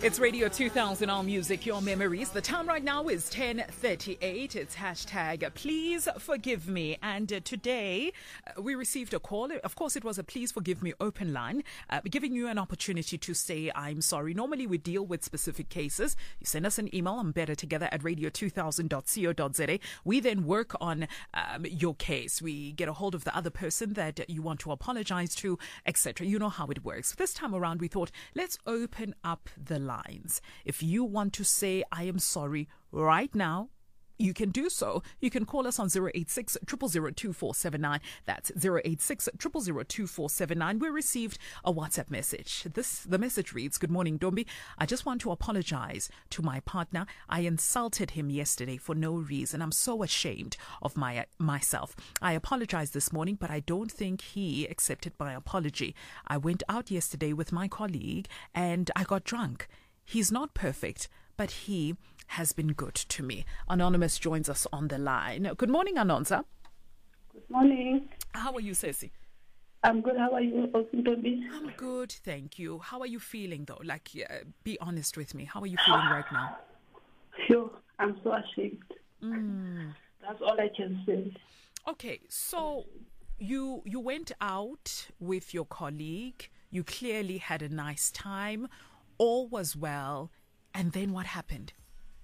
It's Radio 2000 All Music, Your Memories. The time right now is 10:38. It's hashtag Please Forgive Me. And today we received a call. Of course, it was a Please Forgive Me open line, giving you an opportunity to say, I'm sorry. Normally we deal with specific cases. You send us an email on bettertogether@radio2000.co.za. We then work on your case. We get a hold of the other person that you want to apologize to, etc. You know how it works. This time around, we thought, let's open up the lines. If you want to say, I am sorry right now, you can do so. You can call us on 086 000 2479. That's 086 000 2479. We received a WhatsApp message. The message reads, Good morning, Dombi. I just want to apologize to my partner. I insulted him yesterday for no reason. I'm so ashamed of myself. I apologized this morning, but I don't think he accepted my apology. I went out yesterday with my colleague and I got drunk. He's not perfect, but he has been good to me. Anonymous joins us on the line. Good morning, Anonza. Good morning. How are you, Ceci? I'm good. How are you, Dombi? I'm good, thank you. How are you feeling, though? Be honest with me. How are you feeling right now? Sure. I'm so ashamed. That's all I can say. Okay, so you went out with your colleague. You clearly had a nice time. All was well. And then what happened?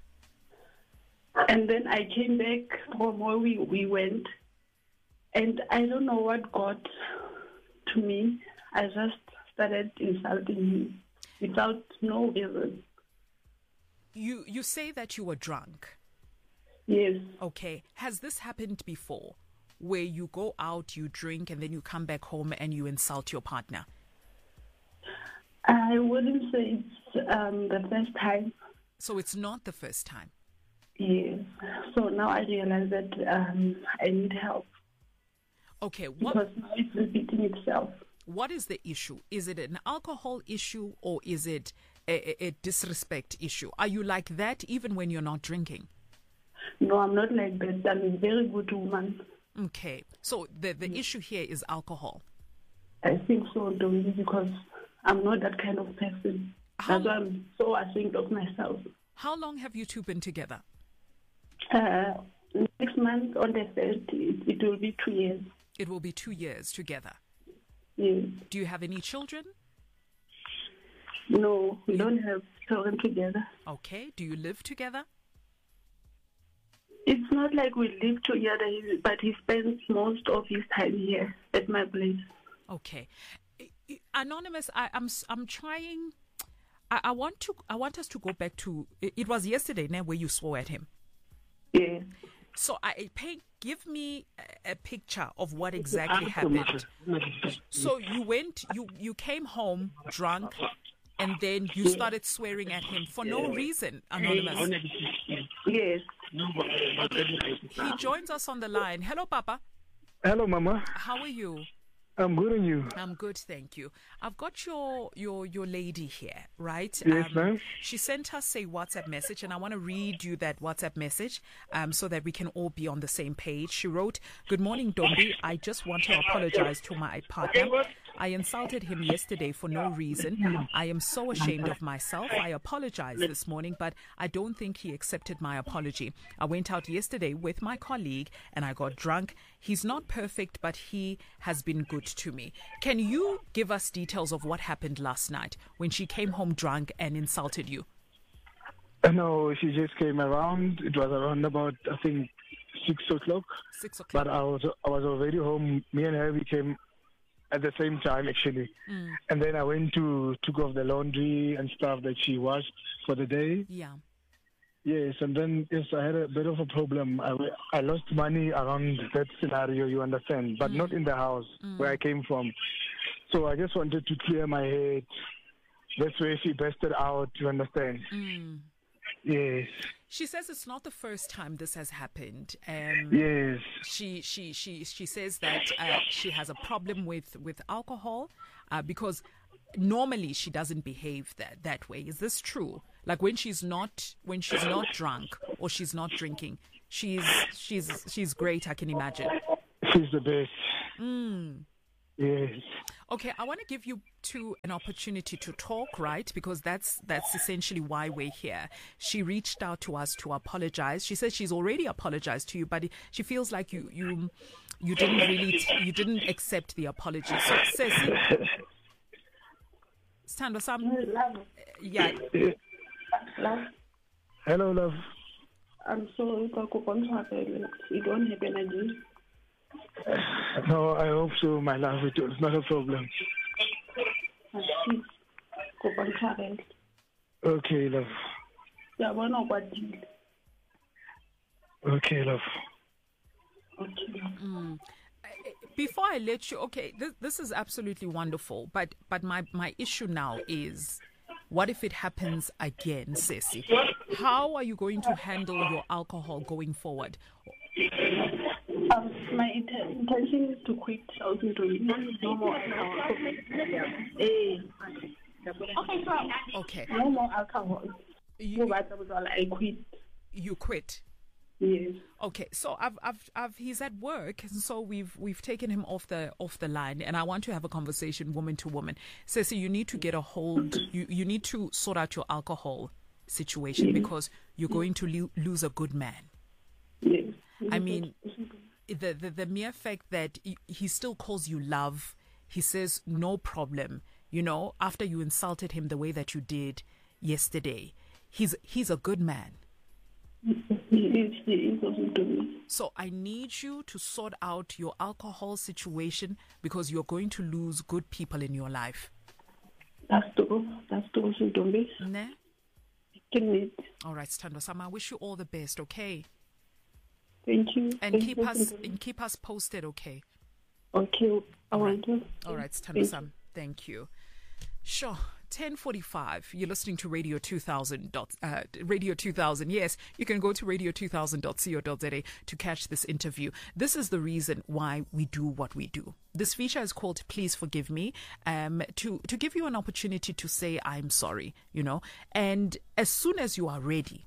And then I came back from where we went. And I don't know what got to me. I just started insulting him without no reason. You say that you were drunk? Yes. Okay. Has this happened before? Where you go out, you drink, and then you come back home and you insult your partner? I wouldn't say it's the first time. So it's not the first time? Yes. So now I realize that I need help. Okay. Because now it's repeating itself. What is the issue? Is it an alcohol issue or is it a disrespect issue? Are you like that even when you're not drinking? No, I'm not like that. I'm a very good woman. Okay. So the issue here is alcohol? I think so, Dominique, because I'm not that kind of person. That's why I'm so ashamed of myself. How long have you two been together? Next month on the 1st, it will be 2 years. It will be 2 years together? Yes. Do you have any children? No, we don't have children together. Okay. Do you live together? It's not like we live together, but he spends most of his time here at my place. Okay. Anonymous, I'm trying. I want us to go back to. It was yesterday, where you swore at him. Yeah. So give me a picture of what exactly happened. So you came home drunk, and then you started swearing at him for no reason, Anonymous. Yes. He joins us on the line. Hello, Papa. Hello, Mama. How are you? I'm good, and you? I'm good, thank you. I've got your lady here, right? Yes, ma'am. She sent us a WhatsApp message, and I want to read you that WhatsApp message so that we can all be on the same page. She wrote, Good morning, Dombi. I just want to apologize to my partner. I insulted him yesterday for no reason. I am so ashamed of myself. I apologized this morning, but I don't think he accepted my apology. I went out yesterday with my colleague, and I got drunk. He's not perfect, but he has been good to me. Can you give us details of what happened last night when she came home drunk and insulted you? No, she just came around. It was around about, I think, 6 o'clock. 6 o'clock. But I was already home. Me and her, we came at the same time, actually. And then I went to took off the laundry and stuff that she washed for the day. Yeah. Yes, and then I had a bit of a problem. I lost money around that scenario, you understand, but not in the house where I came from. So I just wanted to clear my head. That's where she busted out, you understand. Yes. She says it's not the first time this has happened. Yes. She says that she has a problem with alcohol because normally she doesn't behave that way. Is this true? Like when she's not drunk or she's not drinking, she's great, I can imagine. She's the best. Yes. Okay, I want to give you two an opportunity to talk, right? Because that's essentially why we're here. She reached out to us to apologize. She says she's already apologized to you, but she feels like you didn't accept the apology. So, Ceci, stand some. Yeah. Love. Hello, love. I'm sorry, it won't happen again. No, I hope so, my love. It's not a problem. Okay, love. Okay, love. Before I let you, okay, this is absolutely wonderful, but my issue now is, what if it happens again, Ceci? How are you going to handle your alcohol going forward? My intention is to quit shouting to you. No more alcohol. Okay. No more alcohol. I quit. You quit? Yes. Okay, so he's at work, and so we've taken him off the line, and I want to have a conversation woman to woman. Ceci, you need to get a hold. You need to sort out your alcohol situation, because you're going to lose a good man. Yes. I mean, the mere fact that he still calls you love, he says no problem, after you insulted him the way that you did yesterday, he's a good man. He is also doing. So I need you to sort out your alcohol situation, because you're going to lose good people in your life. That's true. Ne? All right, Stando Sama, I wish you all the best, okay? Thank you. And keep us posted, okay? Okay, I will do. All right, Stando Sam, thank you. Sure. 10:45. You're listening to Radio 2000. Radio 2000. Yes, you can go to radio2000.co.za to catch this interview. This is the reason why we do what we do. This feature is called Please Forgive Me, to give you an opportunity to say I'm sorry, and as soon as you are ready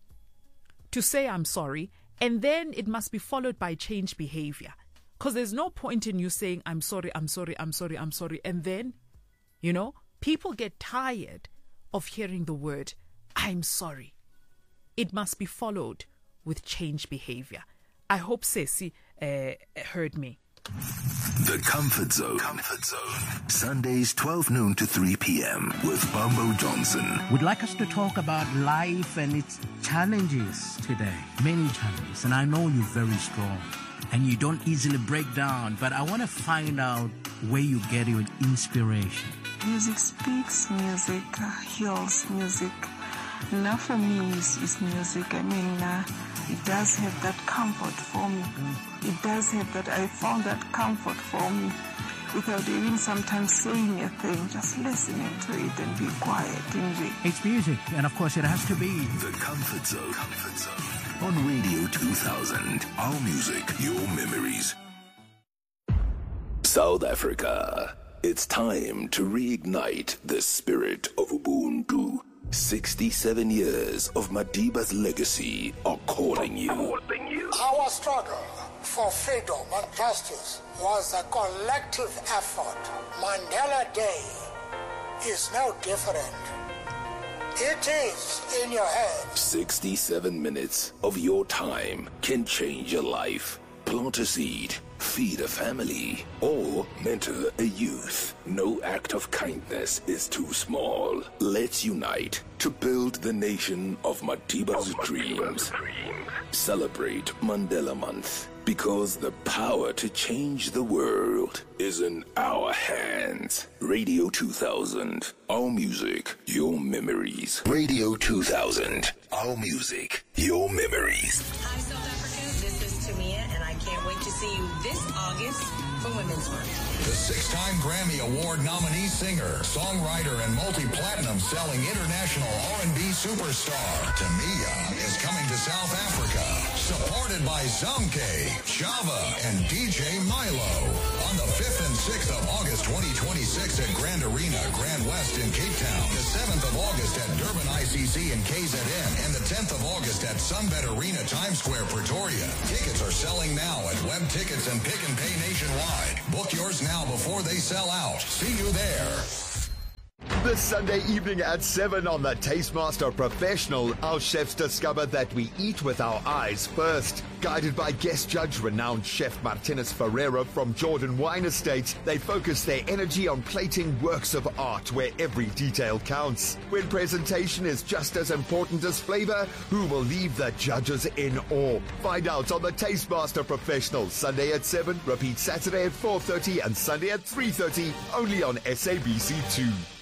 to say I'm sorry, and then it must be followed by change behavior, because there's no point in you saying I'm sorry, and then, people get tired of hearing the word, I'm sorry. It must be followed with change behavior. I hope Ceci heard me. The Comfort Zone. Sundays 12 noon to 3 p.m. with Bumbo Johnson. We'd like us to talk about life and its challenges today. Many challenges. And I know you're very strong and you don't easily break down. But I want to find out where you get your inspiration. Music speaks, music heals, music. Now for me is music. I mean, it does have that comfort for me. It does have that, I found that comfort for me without even sometimes saying a thing, just listening to it and be quiet in it. It's music, and of course it has to be. The Comfort Zone. On Radio 2000. Our music, your memories. South Africa. It's time to reignite the spirit of Ubuntu. 67 years of Madiba's legacy are calling you. Our struggle for freedom and justice was a collective effort. Mandela Day is no different. It is in your hands. 67 minutes of your time can change your life. Plant a seed, feed a family, or mentor a youth. No act of kindness is too small. Let's unite to build the nation of Madiba's dreams. Celebrate Mandela Month, because the power to change the world is in our hands. Radio 2000. Our music, your memories. Radio 2000. Our music, your memories. Hi, South Africa. This is Tamia, and I can't wait to see you this August for Women's Month. The 6-time Grammy Award nominee singer, songwriter, and multi-platinum selling international R&B superstar, Tamia, is coming to South Africa, supported by Zamke, Java, and DJ Milo. On the 5th and 6th of August 2026 at Grand Arena, Grand West in Cape Town. The 7th of August at Durban Ice KCC and KZN, and the 10th of August at Sunbet Arena, Times Square, Pretoria. Tickets are selling now at Web Tickets and Pick and Pay nationwide. Book yours now before they sell out. See you there. This Sunday evening at 7 on the Tastemaster Professional, our chefs discover that we eat with our eyes first. Guided by guest judge renowned chef Martinez Ferreira from Jordan Wine Estate, they focus their energy on plating works of art where every detail counts. When presentation is just as important as flavor, who will leave the judges in awe? Find out on the Tastemaster Professional, Sunday at 7, repeat Saturday at 4:30 and Sunday at 3:30, only on SABC2.